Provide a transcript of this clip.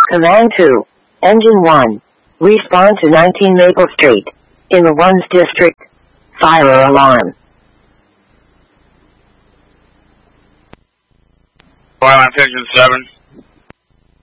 Command 2. Engine 1. Respond to 19 Maple Street. In the 1's district. Fire alarm. Fire Attention 7.